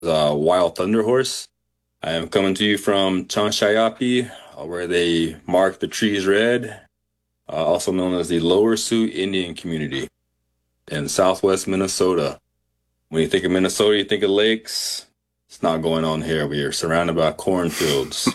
Wild Thunder Horse. I am coming to you from Chanshayapi, where they mark the trees red, also known as the Lower Sioux Indian Community in southwest Minnesota. When you think of Minnesota, you think of lakes. It's not going on here. We are surrounded by cornfields.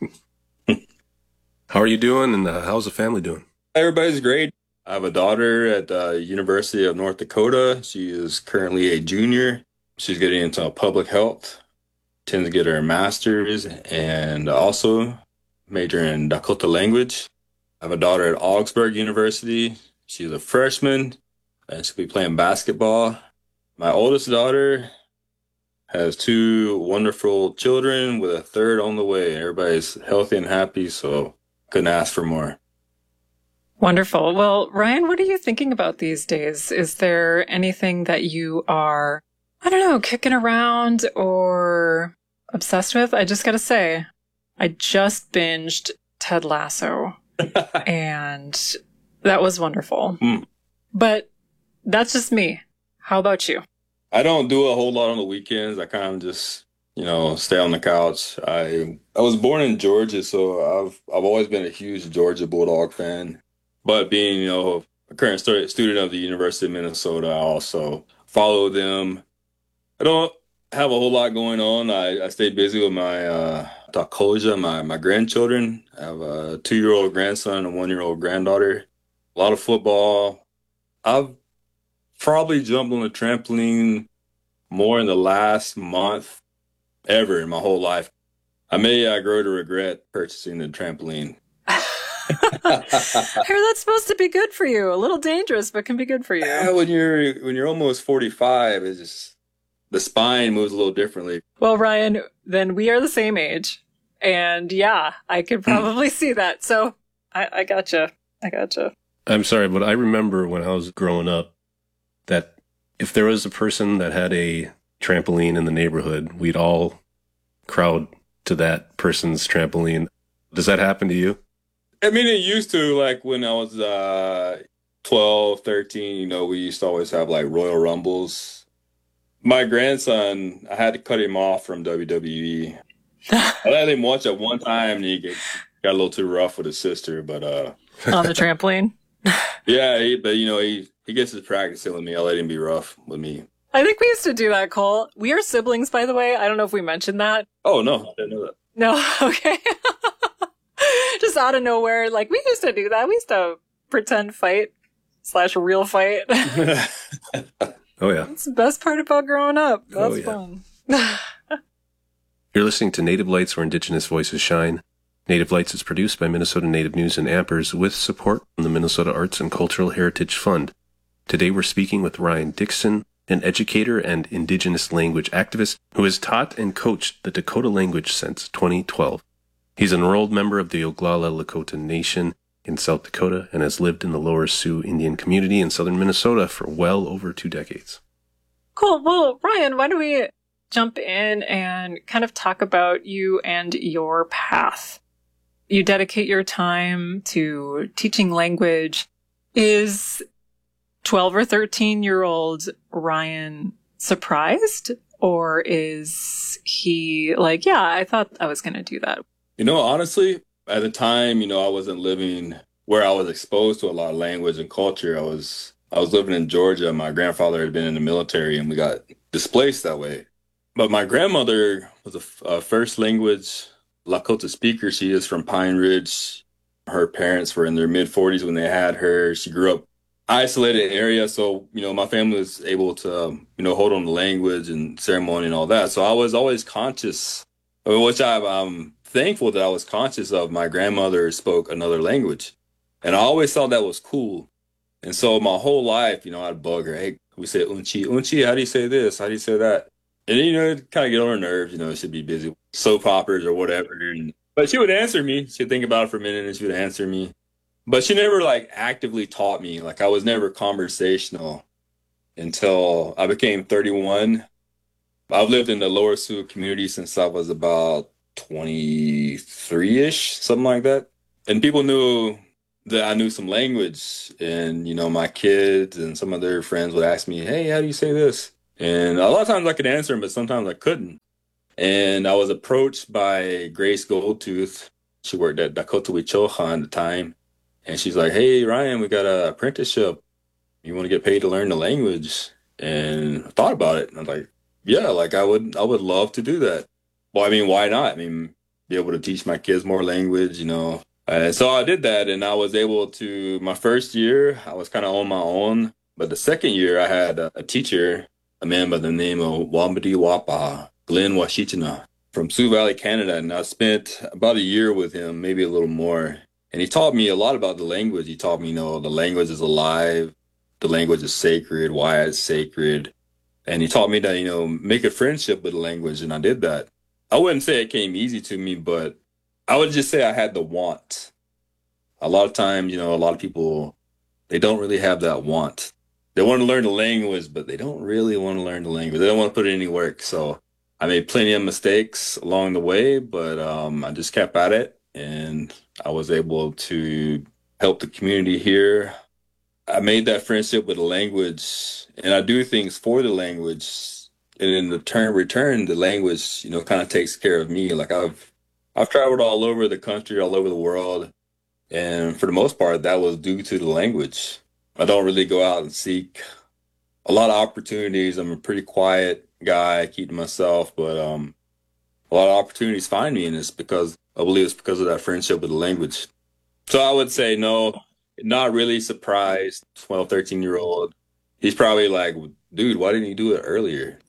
How are you doing, and how's the family doing? Everybody's great. I have a daughter at the University of North Dakota. She is currently a junior. She's getting into public health, tends to get her master's, and also major in Dakota language. I have a daughter at Augsburg University. She's a freshman, and she'll be playing basketball. My oldest daughter has two wonderful children with a third on the way. Everybody's healthy and happy, so couldn't ask for more. Wonderful. Well, Ryan, what are you thinking about these days? Is there anything that you are, I don't know, kicking around or obsessed with? I just got to say, I just binged Ted Lasso, and that was wonderful. But that's just me. How about you? I don't do a whole lot on the weekends. I kind of just, stay on the couch. I was born in Georgia, so I've always been a huge Georgia Bulldog fan. But being, a current student of the University of Minnesota, I also follow them. I don't have a whole lot going on. I stay busy with my Takoja, my grandchildren. I have a 2-year-old grandson and a 1-year-old granddaughter. A lot of football. I've probably jumped on the trampoline more in the last month ever in my whole life. I may grow to regret purchasing the trampoline. I hear that's supposed to be good for you. A little dangerous, but can be good for you. When you're almost 45, it's just the spine moves a little differently. Well, Ryan, then we are the same age, and yeah, I could probably see that. So I gotcha. I'm sorry, but I remember when I was growing up that if there was a person that had a trampoline in the neighborhood, we'd all crowd to that person's trampoline. Does that happen to you? I mean, it used to, like when I was 12, 13, we used to always have like Royal Rumbles. My grandson, I had to cut him off from WWE. I let him watch it one time and he got a little too rough with his sister, but on the trampoline. Yeah, he gets his practice in with me. I let him be rough with me. I think we used to do that, Cole. We are siblings, by the way. I don't know if we mentioned that. Oh, no, I didn't know that. No, okay. Just out of nowhere. Like, we used to do that. We used to pretend fight / real fight. Oh, yeah. That's the best part about growing up. That's fun. You're listening to Native Lights, where Indigenous voices shine. Native Lights is produced by Minnesota Native News and Ampers with support from the Minnesota Arts and Cultural Heritage Fund. Today we're speaking with Ryan Dixon, an educator and Indigenous language activist who has taught and coached the Dakota language since 2012. He's an enrolled member of the Oglala Lakota Nation in South Dakota and has lived in the Lower Sioux Indian community in southern Minnesota for well over 2 decades. Cool. Well, Ryan, why don't we jump in and kind of talk about you and your path? You dedicate your time to teaching language. Is 12 or 13-year-old Ryan surprised? Or is he like, yeah, I thought I was going to do that? Honestly, at the time, I wasn't living where I was exposed to a lot of language and culture. I was living in Georgia. My grandfather had been in the military and we got displaced that way. But my grandmother was a first language Lakota speaker. She is from Pine Ridge. Her parents were in their mid-40s when they had her. She grew up isolated area. So, my family was able to, hold on to language and ceremony and all that. So I was always conscious, which I'm thankful that I was conscious of. My grandmother spoke another language. And I always thought that was cool. And so my whole life, I'd bug her. Hey, we say unchi. Unchi, how do you say this? How do you say that? And, it kind of get on her nerves, she'd be busy with soap operas or whatever. But she would answer me. She'd think about it for a minute and she would answer me. But she never, actively taught me. I was never conversational until I became 31. I've lived in the Lower Sioux community since I was about 23-ish, something like that. And people knew that I knew some language. And, my kids and some of their friends would ask me, hey, how do you say this? And a lot of times I could answer them, but sometimes I couldn't. And I was approached by Grace Goldtooth. She worked at Dakota Wichoha at the time. And she's like, hey, Ryan, we got an apprenticeship. You want to get paid to learn the language? And I thought about it. And I was like, yeah, like I would love to do that. Well, I mean, why not? I mean, be able to teach my kids more language, you know. So I did that, and I was able to, my first year, I was kind of on my own. But the second year, I had a teacher, a man by the name of Wambadi Wapa, Glenn Washichina from Sioux Valley, Canada. And I spent about a year with him, maybe a little more. And he taught me a lot about the language. He taught me, you know, the language is alive, the language is sacred, why it's sacred. And he taught me that, you know, make a friendship with the language. And I did that. I wouldn't say it came easy to me, but I would just say I had the want. A lot of times, you know, a lot of people, they don't really have that want. They want to learn the language, but they don't really want to learn the language. They don't want to put in any work. So I made plenty of mistakes along the way, but I just kept at it, and I was able to help the community here. I made that friendship with the language, and I do things for the language. And in the return, the language, you know, kind of takes care of me. Like I've traveled all over the country, all over the world. And for the most part, that was due to the language. I don't really go out and seek a lot of opportunities. I'm a pretty quiet guy, I keep to myself, but a lot of opportunities find me, and it's because I believe it's because of that friendship with the language. So I would say no, not really surprised. 12, 13-year-old. He's probably like, dude, why didn't you do it earlier?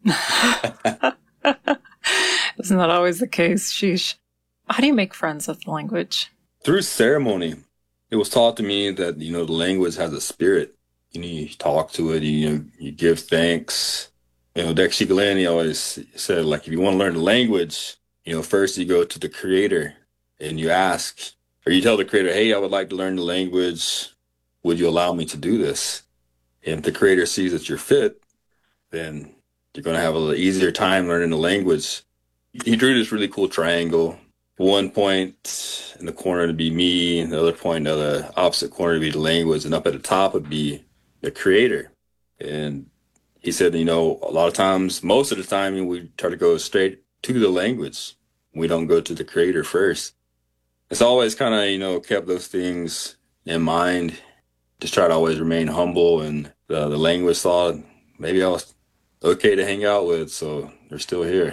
Isn't that always the case? Sheesh. How do you make friends with the language? Through ceremony. It was taught to me that, you know, the language has a spirit. You know, you talk to it, you know, you give thanks. You know, Dexter Galani always said, like, if you want to learn the language, you know, first you go to the creator and you ask, or you tell the creator, hey, I would like to learn the language. Would you allow me to do this? And if the creator sees that you're fit, then you're going to have a little easier time learning the language. He drew this really cool triangle. One point in the corner to be me, and the other point in the opposite corner to be the language, and up at the top would be the creator. And he said, you know, a lot of times, most of the time, we try to go straight to the language. We don't go to the creator first. It's always kind of, you know, kept those things in mind. Just try to always remain humble, and the language thought maybe I was okay to hang out with, so they're still here.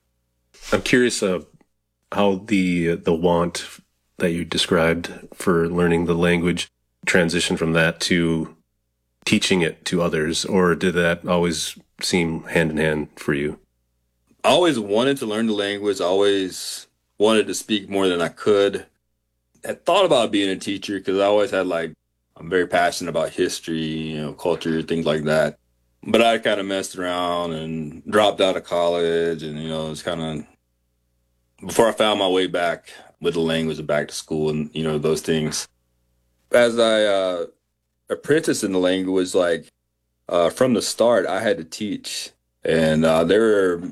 I'm curious how the want that you described for learning the language transitioned from that to teaching it to others, or did that always seem hand in hand for you? I always wanted to learn the language. I always wanted to speak more than I could. I thought about being a teacher because I always had I'm very passionate about history, you know, culture, things like that. But I kind of messed around and dropped out of college, and, you know, it's kind of before I found my way back with the language and back to school and, you know, those things. As I apprenticed in the language, from the start, I had to teach. And there were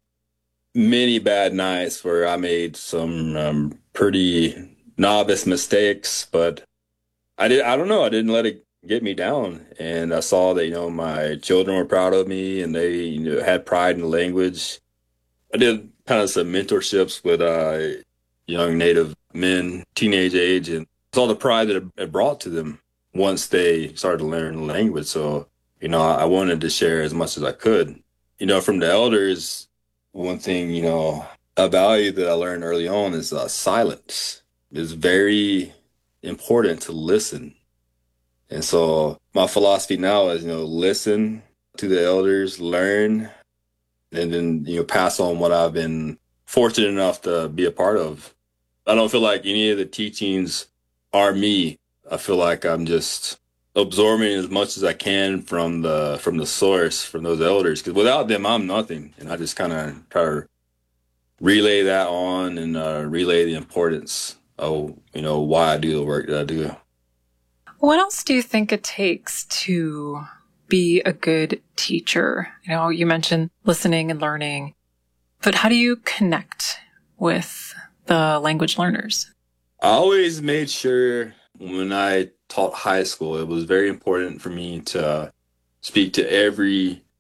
many bad nights where I made some pretty novice mistakes, but I don't know, I didn't let it get me down. And I saw that, you know, my children were proud of me, and they, you know, had pride in the language. I did kind of some mentorships with young Native men, teenage age, and saw the pride that it brought to them once they started to learn the language. So, you know, I wanted to share as much as I could. You know, from the elders, one thing, you know, a value that I learned early on is silence. It's very important to listen. And so my philosophy now is, you know, listen to the elders, learn, and then, you know, pass on what I've been fortunate enough to be a part of. I don't feel like any of the teachings are me. I feel like I'm just absorbing as much as I can from the source, from those elders, because without them, I'm nothing. And I just kind of try to relay that on and relay the importance of, you know, why I do the work that I do. What else do you think it takes to be a good teacher? You know, you mentioned listening and learning, but how do you connect with the language learners? I always made sure when I taught high school, it was very important for me to speak to every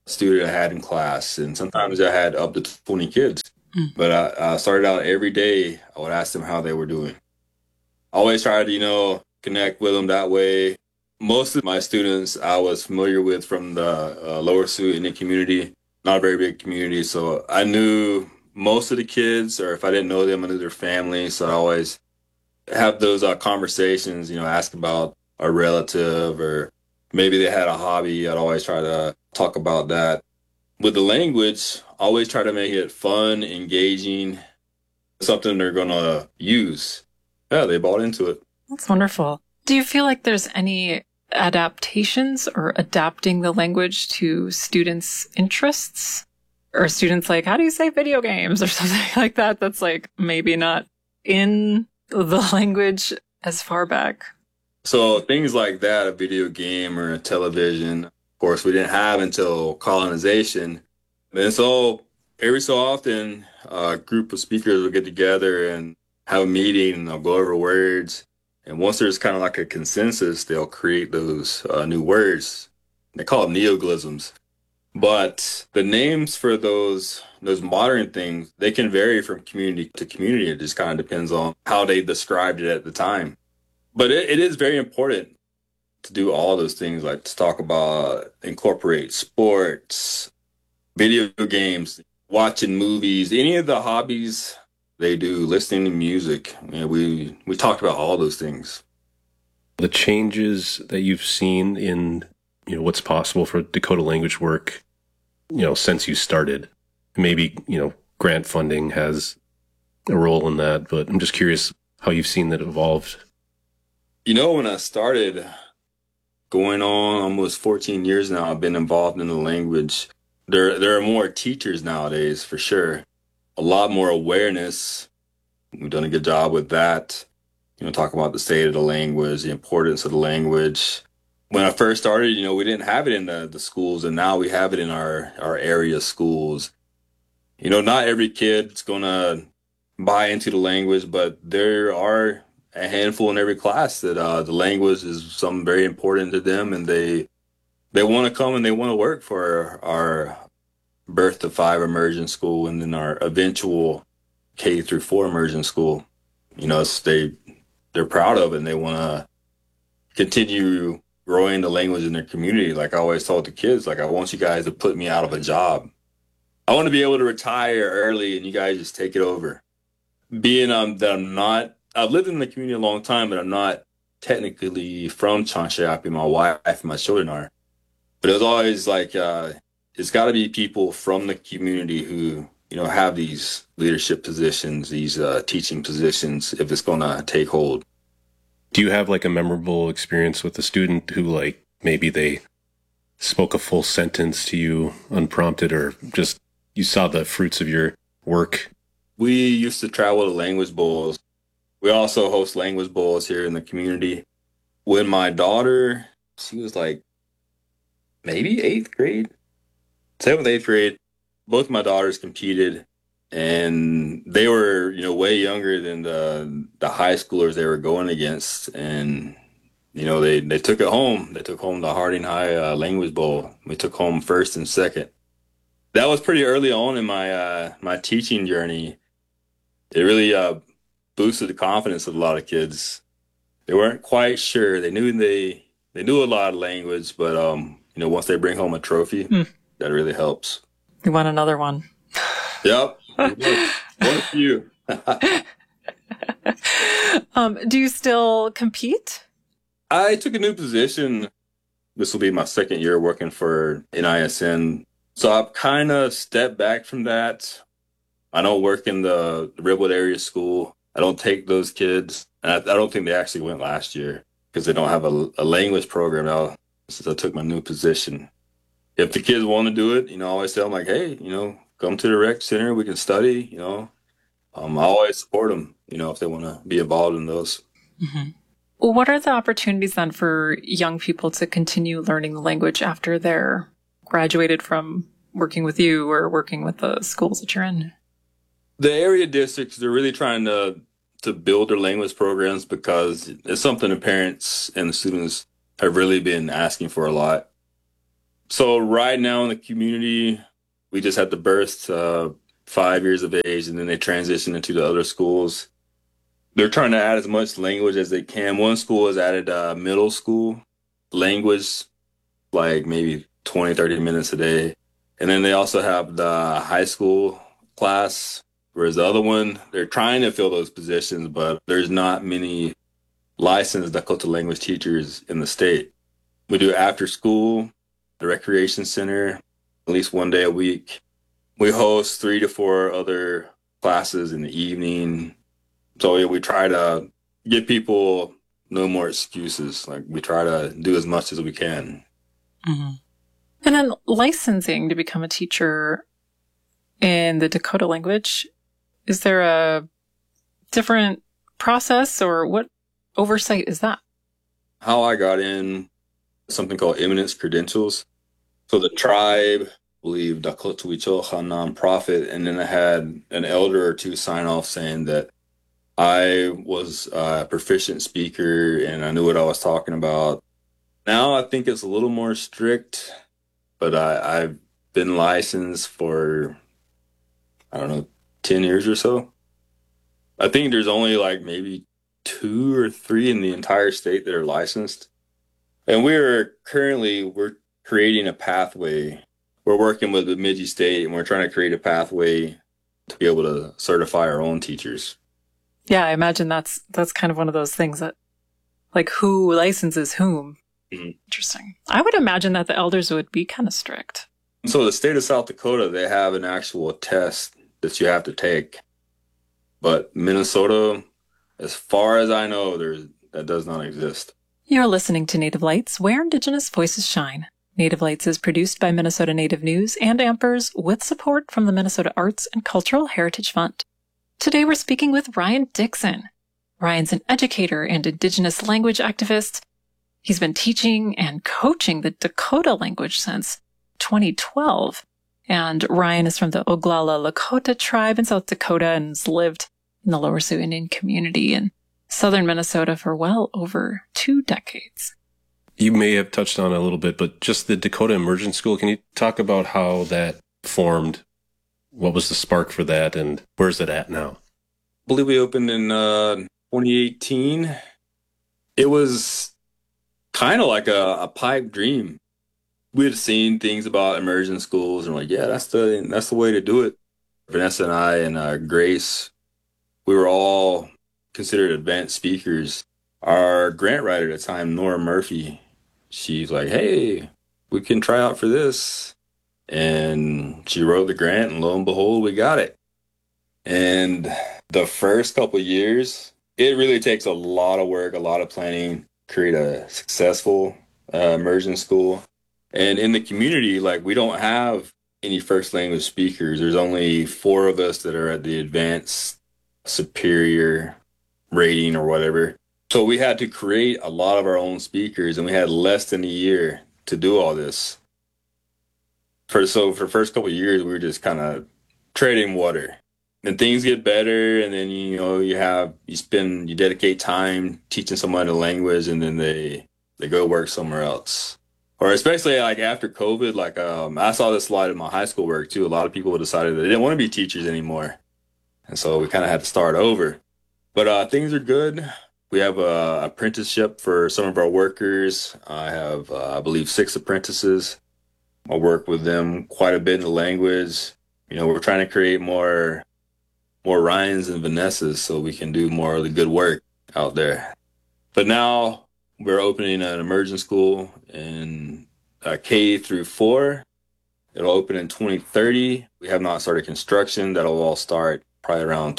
student I had in class, and sometimes I had up to 20 kids. Mm. But I started out every day, I would ask them how they were doing. I always try to, connect with them that way. Most of my students I was familiar with from the Lower Sioux Indian community, not a very big community. So I knew most of the kids, or if I didn't know them, I knew their families. So I always have those conversations, ask about a relative or maybe they had a hobby. I'd always try to talk about that. With the language, I always try to make it fun, engaging, something they're going to use. Yeah, they bought into it. That's wonderful. Do you feel like there's any adaptations or adapting the language to students' interests? Or students like, how do you say video games or something like that? That's like maybe not in the language as far back. So things like that, a video game or a television, of course, we didn't have until colonization. And so every so often, a group of speakers will get together and have a meeting and they'll go over words. And once there's kind of like a consensus, they'll create those new words. They call them neologisms. But the names for those modern things, they can vary from community to community. It just kind of depends on how they described it at the time. But it is very important to do all those things, like to talk about, incorporate sports, video games, watching movies, any of the hobbies they do, listening to music. We talked about all those things. The changes that you've seen in what's possible for Dakota language work, since you started. Maybe, grant funding has a role in that, but I'm just curious how you've seen that evolved. When I started, going on almost 14 years now, I've been involved in the language. There are more teachers nowadays, for sure. A lot more awareness. We've done a good job with that. Talk about the state of the language, the importance of the language. When I first started, we didn't have it in the schools, and now we have it in our area schools. Not every kid's going to buy into the language, but there are a handful in every class that the language is something very important to them, and they want to come and they want to work for our birth to 5 immersion school and then our eventual K through 4 immersion school. They're proud of it and they want to continue growing the language in their community. Like I always told the kids, like, I want you guys to put me out of a job. I want to be able to retire early and you guys just take it over. Being that I've lived in the community a long time, but I'm not technically from Chanshayapi. My wife and my children are. But it was always like, it's got to be people from the community who, have these leadership positions, these teaching positions, if it's going to take hold. Do you have like a memorable experience with a student who like maybe they spoke a full sentence to you unprompted, or just you saw the fruits of your work? We used to travel to language bowls. We also host language bowls here in the community. When my daughter, she was like maybe 8th grade, 7th, 8th grade, both my daughters competed and they were, way younger than the high schoolers they were going against. And, they took it home. They took home the Harding High Language Bowl. We took home 1st and 2nd. That was pretty early on in my teaching journey. It really boosted the confidence of a lot of kids. They weren't quite sure. They knew a lot of language, but once they bring home a trophy, that really helps. You want another one? Yep. One of you. Do you still compete? I took a new position. This will be my 2nd year working for NISN. So I've kind of stepped back from that. I don't work in the Redwood area school. I don't take those kids. And I don't think they actually went last year because they don't have a language program now since I took my new position. If the kids want to do it, I always tell them like, hey, come to the rec center. We can study, I always support them, if they want to be involved in those. Mm-hmm. Well, what are the opportunities then for young people to continue learning the language after they're graduated from working with you or working with the schools that you're in? The area districts, they're really trying to build their language programs because it's something the parents and the students have really been asking for a lot. So right now in the community, we just had the birth 5 years of age, and then they transition into the other schools. They're trying to add as much language as they can. One school has added middle school language, like maybe 20, 30 minutes a day. And then they also have the high school class, whereas the other one, they're trying to fill those positions, but there's not many licensed Dakota language teachers in the state. We do after school, the recreation center, at least one day a week. We host 3 to 4 other classes in the evening. So yeah, we try to give people no more excuses. Like we try to do as much as we can. Mm-hmm. And then licensing to become a teacher in the Dakota language, is there a different process or what oversight is that? How I got in something called Eminence Credentials. So the tribe, I believe Dakota Wichocha nonprofit, and then I had an elder or two sign off saying that I was a proficient speaker and I knew what I was talking about. Now I think it's a little more strict, but I've been licensed for, I don't know, 10 years or so. I think there's only like maybe 2 or 3 in the entire state that are licensed. And we're creating a pathway. We're working with Bemidji State and we're trying to create a pathway to be able to certify our own teachers. Yeah, I imagine that's kind of one of those things that, like, who licenses whom? Mm-hmm. Interesting. I would imagine that the elders would be kind of strict. So the state of South Dakota, they have an actual test that you have to take. But Minnesota, as far as I know, that does not exist. You're listening to Native Lights, where Indigenous voices shine. Native Lights is produced by Minnesota Native News and Ampers with support from the Minnesota Arts and Cultural Heritage Fund. Today we're speaking with Ryan Dixon. Ryan's an educator and Indigenous language activist. He's been teaching and coaching the Dakota language since 2012. And Ryan is from the Oglala Lakota tribe in South Dakota and has lived in the Lower Sioux Indian community in southern Minnesota for well over 2 decades. You may have touched on it a little bit, but just the Dakota Immersion School, can you talk about how that formed? What was the spark for that, and where's it at now? I believe we opened in 2018. It was kind of like a pipe dream. We had seen things about immersion schools, and we're like, yeah, that's the way to do it. Vanessa and I and Grace, we were all considered advanced speakers. Our grant writer at the time, Nora Murphy, she's like, hey, we can try out for this. And she wrote the grant, and lo and behold, we got it. And the first couple of years, it really takes a lot of work, a lot of planning, create a successful immersion school. And in the community, like, we don't have any first language speakers. There's only 4 of us that are at the advanced superior rating or whatever. So we had to create a lot of our own speakers, and we had less than a year to do all this. For the first couple of years, we were just kind of treading water. And things get better, and then you dedicate time teaching somebody a language, and then they go work somewhere else. Or especially like after COVID, like I saw this slide in my high school work too. A lot of people decided that they didn't want to be teachers anymore, and so we kind of had to start over. But things are good. We have a apprenticeship for some of our workers. I have, I believe, 6 apprentices. I work with them quite a bit in the language. We're trying to create more Ryans and Vanessas so we can do more of the good work out there. But now we're opening an immersion school in K through 4. It'll open in 2030. We have not started construction. That'll all start probably around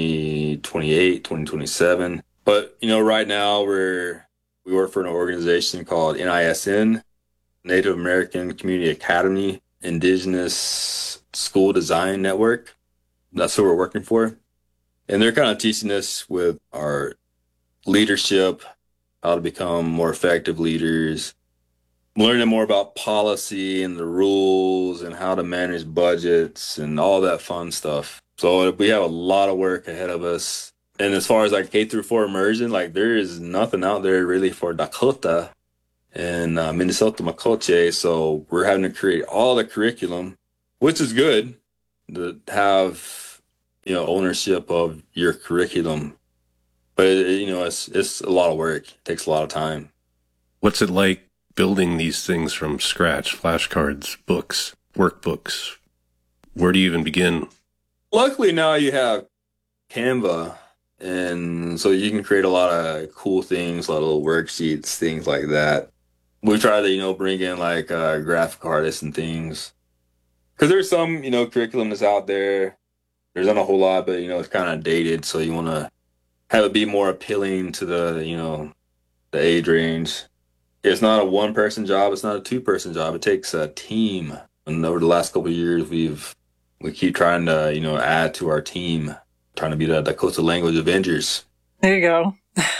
2028, 2027. But, right now we work for an organization called NISN, Native American Community Academy Indigenous School Design Network. That's who we're working for. And they're kind of teaching us with our leadership, how to become more effective leaders, learning more about policy and the rules and how to manage budgets and all that fun stuff. So we have a lot of work ahead of us. And as far as like K through 4 immersion, like there is nothing out there really for Dakota in Minnesota, Makoche. So we're having to create all the curriculum, which is good to have, ownership of your curriculum. But it's a lot of work. It takes a lot of time. What's it like building these things from scratch? Flashcards, books, workbooks. Where do you even begin? Luckily now you have Canva, and so you can create a lot of cool things, a lot of little worksheets, things like that. We try to, bring in like graphic artists and things. Because there's some, curriculum that's out there. There's not a whole lot, but, it's kind of dated. So you want to have it be more appealing to the age range. It's not a one-person job. It's not a two-person job. It takes a team. And over the last couple of years, we keep trying to, add to our team, trying to be the Dakota Language Avengers. There you go.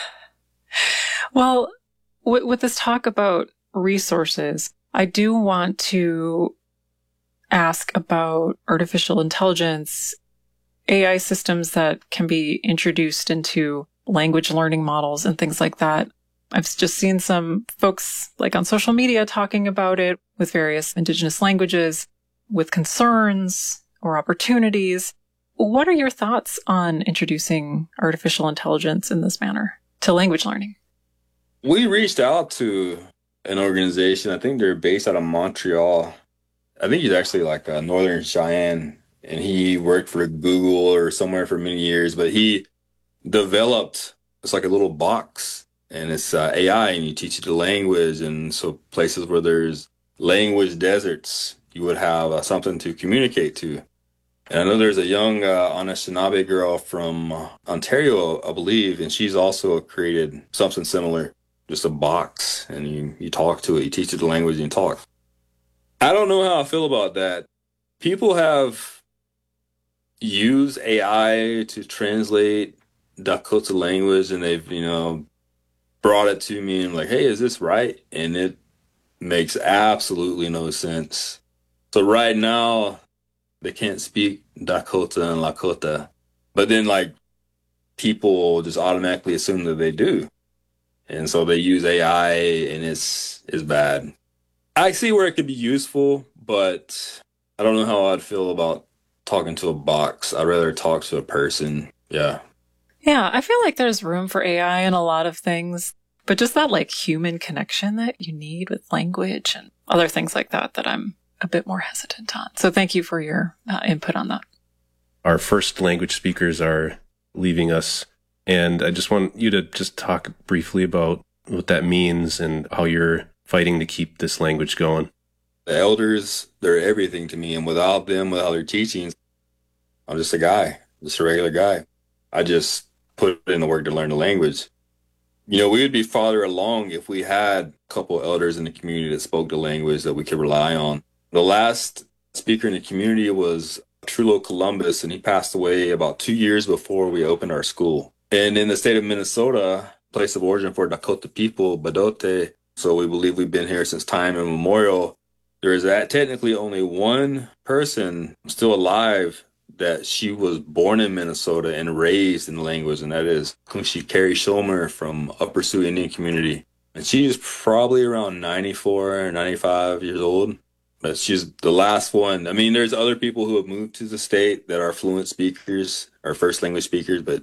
Well, with this talk about resources, I do want to ask about artificial intelligence, AI systems that can be introduced into language learning models and things like that. I've just seen some folks like on social media talking about it with various indigenous languages with concerns or opportunities. What are your thoughts on introducing artificial intelligence in this manner to language learning? We reached out to an organization. I think they're based out of Montreal. I think he's actually like a Northern Cheyenne, and he worked for Google or somewhere for many years, but he developed, it's like a little box, and it's AI, and you teach it the language. And so places where there's language deserts, you would have something to communicate to. And I know there's a young Anishinaabe girl from Ontario, I believe, and she's also created something similar, just a box, and you talk to it, you teach it the language, and you talk. I don't know how I feel about that. People have used AI to translate Dakota language, and they've, brought it to me and like, hey, is this right? And it makes absolutely no sense. So right now, they can't speak Dakota and Lakota, but then like people just automatically assume that they do. And so they use AI, and it's bad. I see where it could be useful, but I don't know how I'd feel about talking to a box. I'd rather talk to a person. Yeah. Yeah, I feel like there's room for AI in a lot of things, but just that like human connection that you need with language and other things like that I'm a bit more hesitant on. So thank you for your input on that. Our first language speakers are leaving us, and I just want you to just talk briefly about what that means and how you're fighting to keep this language going. The elders, they're everything to me, and without them, without their teachings, I'm just a guy, just a regular guy. I just put in the work to learn the language. We would be farther along if we had a couple elders in the community that spoke the language that we could rely on. The last speaker in the community was Trulo Columbus, and he passed away about 2 years before we opened our school. And in the state of Minnesota, place of origin for Dakota people, Badote, so we believe we've been here since time immemorial. There is technically only one person still alive that she was born in Minnesota and raised in the language, and that is Kunshi Carrie Schomer from Upper Sioux Indian Community. And she's probably around 94 or 95 years old, but she's the last one. I mean, there's other people who have moved to the state that are fluent speakers, or first language speakers, but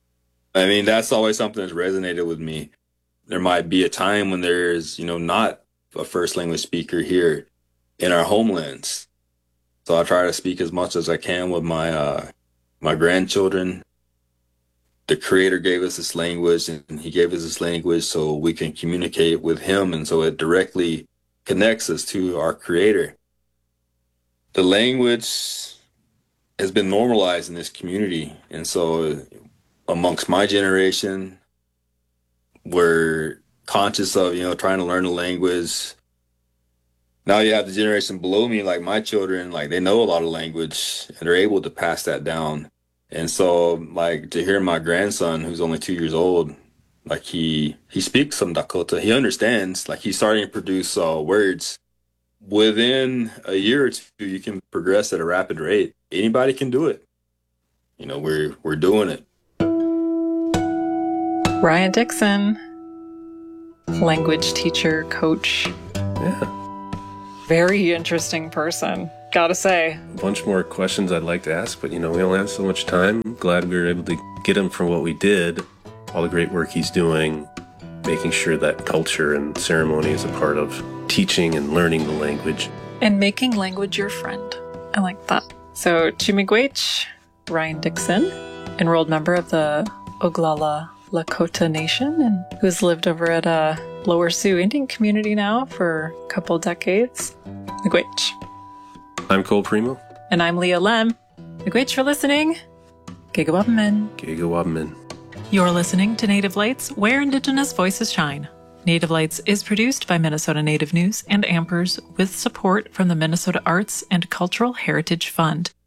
I mean, that's always something that's resonated with me. There might be a time when there's, not a first language speaker here in our homelands. So I try to speak as much as I can with my grandchildren. The Creator gave us this language, and He gave us this language so we can communicate with Him, and so it directly connects us to our Creator. The language has been normalized in this community, and so amongst my generation, we're conscious of, trying to learn the language. Now you have the generation below me, like my children, like they know a lot of language and they're able to pass that down. And so like to hear my grandson, who's only 2 years old, like he speaks some Dakota, he understands, like he's starting to produce words. Within a year or two, you can progress at a rapid rate. Anybody can do it. We're doing it. Ryan Dixon. language teacher, coach. Yeah. Very interesting person, gotta say. A bunch more questions I'd like to ask, but we only have so much time. I'm glad we were able to get him for what we did, all the great work he's doing, making sure that culture and ceremony is a part of teaching and learning the language. And making language your friend. I like that. So, Chi-miigwech, Ryan Dixon, enrolled member of the Oglala Lakota Nation, and who's lived over at a Lower Sioux Indian community now for a couple decades. Miigwech. I'm Cole Primo. And I'm Leah Lem. Miigwech for listening. Gigawabamin. Gigawabamin. You're listening to Native Lights, where Indigenous voices shine. Native Lights is produced by Minnesota Native News and Ampers with support from the Minnesota Arts and Cultural Heritage Fund.